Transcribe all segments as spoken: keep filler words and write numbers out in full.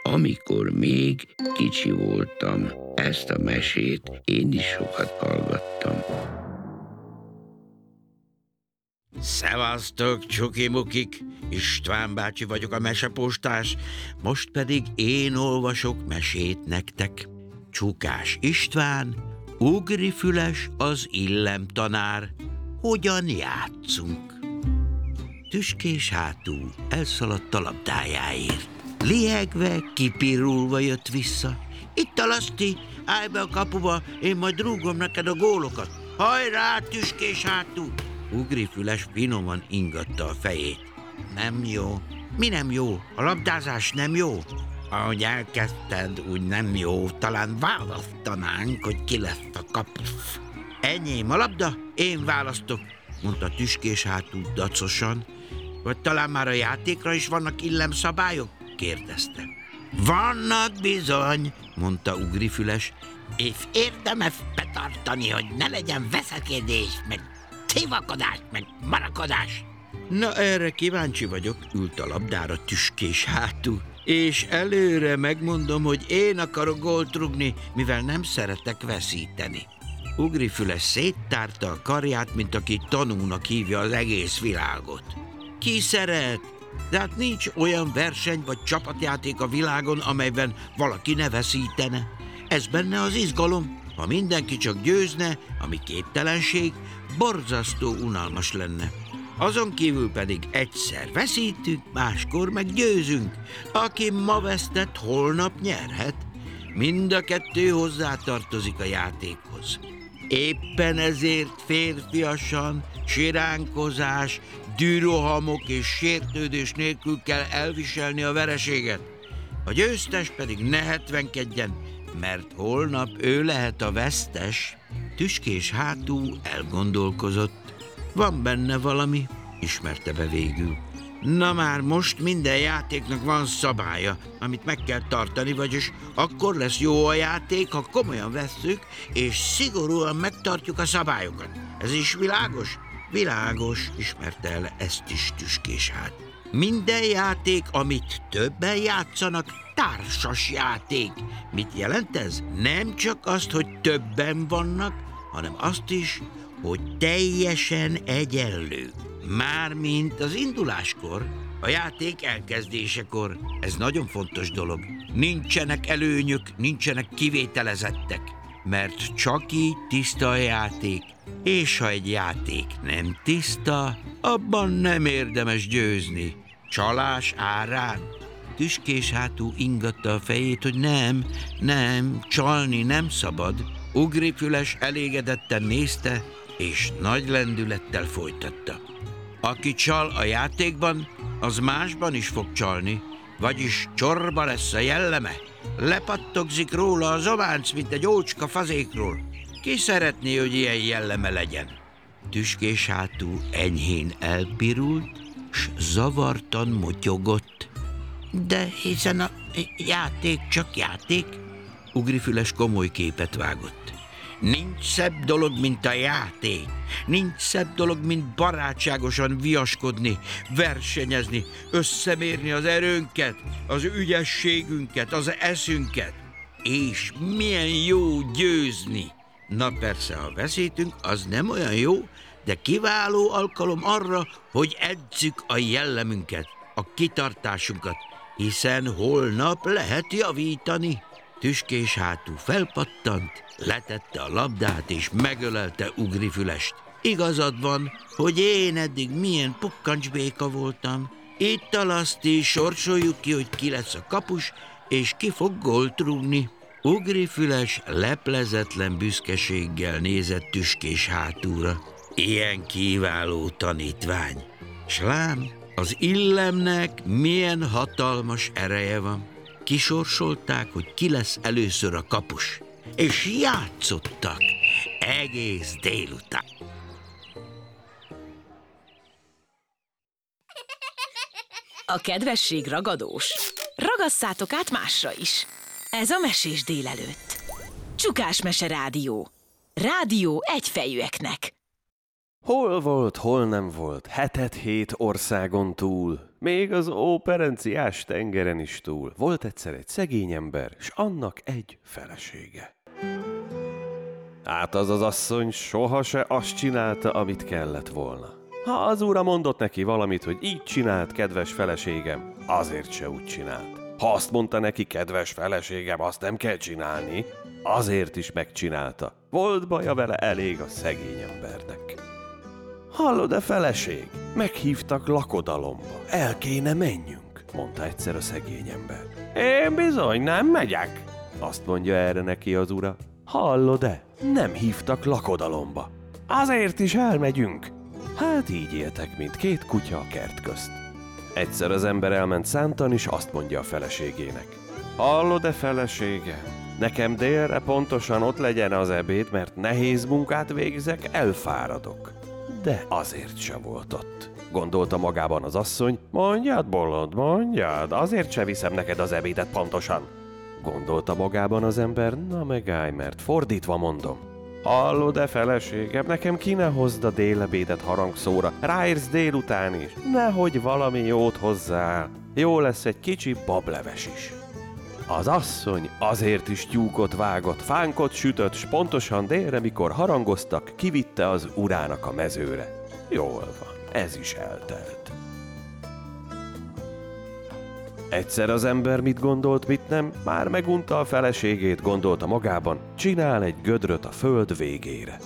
amikor még kicsi voltam. Ezt a mesét én is sokat hallgattam. Szevasztok, csuki-mukik! István bácsi vagyok, a mesepostás, most pedig én olvasok mesét nektek. Csukás István, Ugrifüles az illemtanár. Hogyan játszunk? Tüskés hátú elszaladt a labdájáért. Lihegve, kipirulva jött vissza. Itt a laszti, állj be a kapuba, én majd rúgom neked a gólokat. Hajrá, tüskés hátú! Ugrifüles finoman ingatta a fejét. Nem jó. Mi nem jó? A labdázás nem jó? Ahogy elkezdted, úgy nem jó. Talán választanánk, hogy ki lesz a kapus. Enyém a labda, én választok, mondta tüskés hátú dacosan. Vagy talán már a játékra is vannak illemszabályok? Kérdezte. Vannak bizony, mondta Ugrifüles, és érdemes betartani, hogy ne legyen veszekedés, meg civakodás, meg marakodás. Na, erre kíváncsi vagyok, ült a labdára tüskés hátú, és előre megmondom, hogy én akarok gólt rúgni, mivel nem szeretek veszíteni. Ugrifüles széttárta a karját, mint aki tanúnak hívja az egész világot. Ki szeret? De hát nincs olyan verseny vagy csapatjáték a világon, amelyben valaki ne veszítene. Ez benne az izgalom. Ha mindenki csak győzne, ami képtelenség, borzasztó unalmas lenne. Azon kívül pedig egyszer veszítünk, máskor meg győzünk. Aki ma vesztett, holnap nyerhet. Mind a kettő hozzátartozik a játékhoz. Éppen ezért férfiasan, siránkozás, dűrohamok és sértődés nélkül kell elviselni a vereséget. A győztes pedig ne hetvenkedjen, mert holnap ő lehet a vesztes. Tüskés hátú elgondolkozott. Van benne valami, ismerte be végül. Na már most minden játéknak van szabálya, amit meg kell tartani, vagyis akkor lesz jó a játék, ha komolyan vesszük, és szigorúan megtartjuk a szabályokat. Ez is világos? Világos, ismerte el ezt is tüskés hátú. Minden játék, amit többen játszanak, társas játék. Mit jelent ez? Nem csak azt, hogy többen vannak, hanem azt is, hogy teljesen egyenlő. Mármint az induláskor, a játék elkezdésekor. Ez nagyon fontos dolog. Nincsenek előnyök, nincsenek kivételezettek, mert csak így tiszta a játék. És ha egy játék nem tiszta, abban nem érdemes győzni. Csalás árán. Tüskés hátú ingatta a fejét, hogy nem, nem, csalni nem szabad. Ugrifüles elégedetten nézte, és nagy lendülettel folytatta. Aki csal a játékban, az másban is fog csalni, vagyis csorba lesz a jelleme. Lepattogzik róla az ovánc, mint egy ócska fazékról. Ki szeretné, hogy ilyen jelleme legyen? Tüskés hátú enyhén elpirult, s zavartan motyogott. De hiszen a játék csak játék. Ugrifüles komoly képet vágott. Nincs szebb dolog, mint a játék. Nincs szebb dolog, mint barátságosan viaskodni, versenyezni, összemérni az erőnket, az ügyességünket, az eszünket. És milyen jó győzni! Na persze, ha veszítünk, az nem olyan jó, de kiváló alkalom arra, hogy edzük a jellemünket, a kitartásunkat, hiszen holnap lehet javítani. Tüskés hátú felpattant, letette a labdát és megölelte Ugrifülest. Igazad van, hogy én eddig milyen pukkancsbéka voltam. Itt a laszti, sorsoljuk ki, hogy ki lesz a kapus, és ki fog gólt rúgni. Ugrifüles leplezetlen büszkeséggel nézett Tüskés hátúra. Ilyen kiváló tanítvány. S lám, az illemnek milyen hatalmas ereje van. Kisorsolták, hogy ki lesz először a kapus. És játszottak egész délután. A kedvesség ragadós. Ragasszátok át másra is. Ez a Mesés délelőtt. Csukás Mese Rádió. Rádió egyfejűeknek. Hol volt, hol nem volt, hetet-hét országon túl, még az óperenciás tengeren is túl. Volt egyszer egy szegény ember, s annak egy felesége. Hát az az asszony soha se azt csinálta, amit kellett volna. Ha az ura mondott neki valamit, hogy így csinált, kedves feleségem, azért se úgy csinált. Ha azt mondta neki, kedves feleségem, azt nem kell csinálni, azért is megcsinálta. Volt baja vele elég a szegény embernek. Hallod-e, feleség? Meghívtak lakodalomba. El kéne menjünk, mondta egyszer a szegény ember. Én bizony nem megyek, azt mondja erre neki az ura. Hallod-e? Nem hívtak lakodalomba. Azért is elmegyünk. Hát így éltek, mint két kutya a kert közt. Egyszer az ember elment szántani, és azt mondja a feleségének. Hallod-e, felesége? Nekem délre pontosan ott legyen az ebéd, mert nehéz munkát végzek, elfáradok. De azért se volt ott. Gondolta magában az asszony, mondjad, bolond, mondjad, azért se viszem neked az ebédet pontosan. Gondolta magában az ember, na megállj, mert fordítva mondom. Hallod-e, feleségem, nekem ki ne hozd a délebédet harangszóra, ráérsz délután is, nehogy valami jót hozzá. Jó lesz egy kicsi bableves is. Az asszony azért is tyúkot vágott, fánkot sütött, s pontosan délre, mikor harangoztak, kivitte az urának a mezőre. Jól van, ez is eltelt. Egyszer az ember mit gondolt, mit nem, már megunta a feleségét, gondolta magában, csinál egy gödröt a föld végére.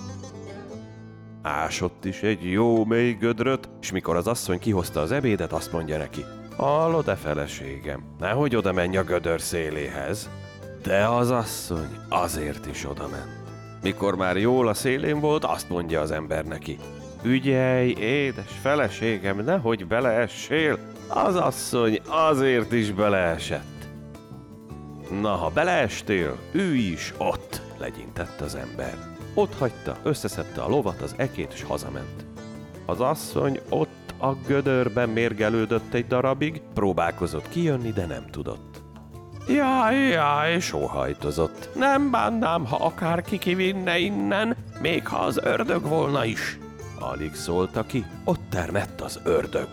Ásott is egy jó mély gödröt, s mikor az asszony kihozta az ebédet, azt mondja neki, hallod-e, feleségem, nehogy oda menj a gödör széléhez. De az asszony azért is oda ment. Mikor már jól a szélén volt, azt mondja az ember neki, ügyelj, édes feleségem, nehogy beleessél. Az asszony azért is beleesett. Na, ha beleestél, ülj is ott, legyintett az ember. Ott hagyta, összeszedte a lovat, az ekét, és hazament. Az asszony ott a gödörben mérgelődött egy darabig, próbálkozott kijönni, de nem tudott. Jaj, jaj, sóhajtozott. Nem bánnám, ha akárki kivinne innen, még ha az ördög volna is. Alig szólta ki, ott termett az ördög.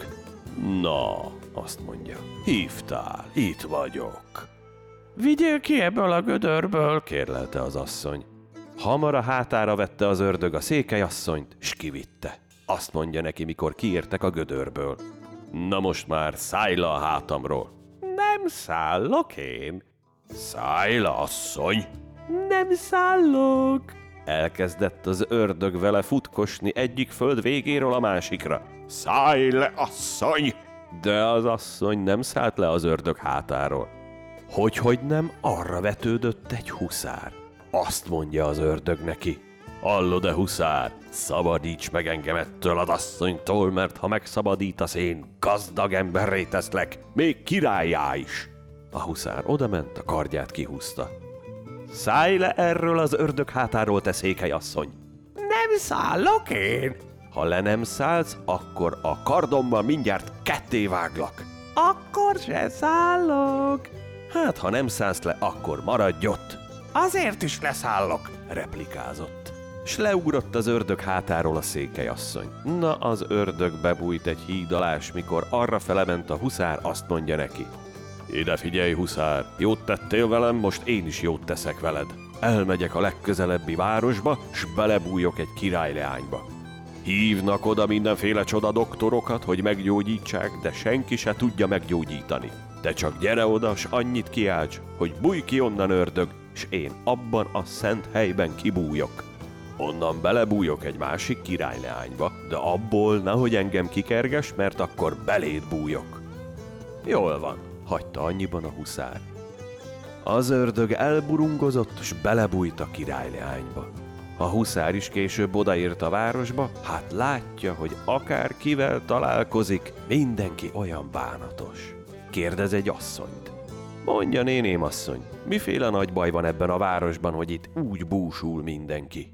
Na, azt mondja, hívtál, itt vagyok. Vigyél ki ebből a gödörből, kérlelte az asszony. Hamar a hátára vette az ördög a székelyasszonyt, s kivitte. Azt mondja neki, mikor kiértek a gödörből. Na most már szállj le a hátamról. Nem szállok én. Szállj le, asszony. Nem szállok. Elkezdett az ördög vele futkosni egyik föld végéről a másikra. Szállj le, asszony! De az asszony nem szállt le az ördög hátáról. Hogyhogy nem, arra vetődött egy huszár. Azt mondja az ördög neki. Hallod-e, huszár? Szabadíts meg engem ettől az asszonytól, mert ha megszabadítasz, én gazdag emberré teszlek, még királlyá is. A huszár odament, a kardját kihúzta. Szállj le erről az ördög hátáról, te székelyasszony! Nem szállok én! Ha le nem szállsz, akkor a kardommal mindjárt ketté váglak. Akkor se szállok. Hát, ha nem szállsz le, akkor maradj ott. Azért is leszállok, replikázott. S leugrott az ördög hátáról a székelyasszony. Na, az ördög bebújt egy híd alá, s mikor arra felement a huszár, azt mondja neki. Ide figyelj, huszár, jót tettél velem, most én is jót teszek veled. Elmegyek a legközelebbi városba, s belebújok egy királyleányba. Hívnak oda mindenféle csoda doktorokat, hogy meggyógyítsák, de senki se tudja meggyógyítani. Te csak gyere oda, s annyit kiálts, hogy bújj ki onnan, ördög, s én abban a szent helyben kibújok. Onnan belebújok egy másik királyleányba, de abból nehogy engem kikerges, mert akkor beléd bújok. Jól van, hagyta annyiban a huszár. Az ördög elburungozott, s belebújt a királyleányba. A huszár is később odaért a városba, hát látja, hogy akár kivel találkozik, mindenki olyan bánatos. Kérdez egy asszonyt. Mondja, néném asszony, miféle nagy baj van ebben a városban, hogy itt úgy búsul mindenki?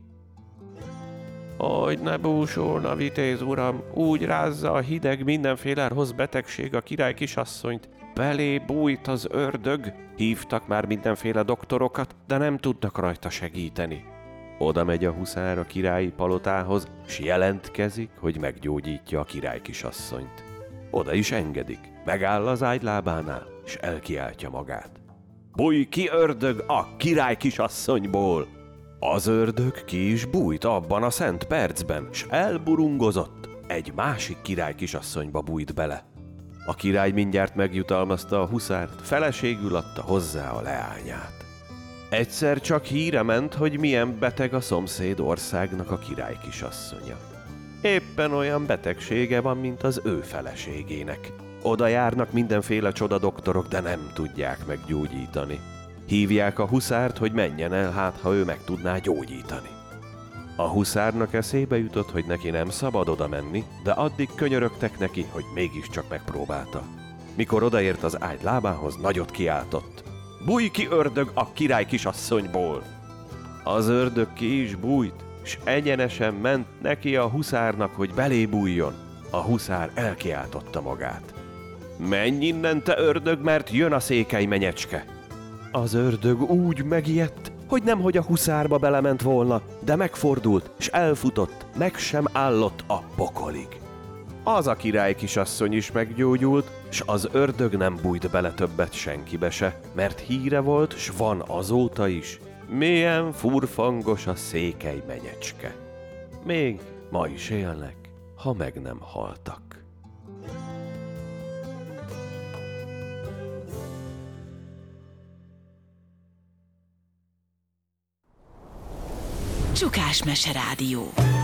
Hogy ne búsulna, vitéz uram, úgy rázza a hideg, mindenféle rossz betegség a király kisasszonyt. Belé bújt az ördög, hívtak már mindenféle doktorokat, de nem tudnak rajta segíteni. Oda megy a huszár a királyi palotához, s jelentkezik, hogy meggyógyítja a király kisasszonyt. Oda is engedik, megáll az ágy lábánál, s elkiáltja magát. Bújj ki, ördög, a király kisasszonyból! Az ördög ki is bújt abban a szent percben, s elburungozott, egy másik király kisasszonyba bújt bele. A király mindjárt megjutalmazta a huszárt, feleségül adta hozzá a leányát. Egyszer csak híre ment, hogy milyen beteg a szomszéd országnak a király kisasszonya. Éppen olyan betegsége van, mint az ő feleségének. Oda járnak mindenféle csodadoktorok, de nem tudják meggyógyítani. Hívják a huszárt, hogy menjen el, hát ha ő meg tudná gyógyítani. A huszárnak eszébe jutott, hogy neki nem szabad oda menni, de addig könyörögtek neki, hogy mégiscsak megpróbálta. Mikor odaért az ágy lábához, nagyot kiáltott. Bújj ki, ördög, a király kisasszonyból! Az ördög ki is bújt, s egyenesen ment neki a huszárnak, hogy belé bújjon. A huszár elkiáltotta magát. Menj innen, te ördög, mert jön a székely menyecske! Az ördög úgy megijedt, hogy nemhogy a huszárba belement volna, de megfordult, s elfutott, meg sem állott a pokolig. Az a király kisasszony is meggyógyult, s az ördög nem bújt bele többet senkibe se, mert híre volt, s van azóta is, milyen furfangos a székely menyecske. Még ma is élnek, ha meg nem haltak. Csukás Mese Rádió.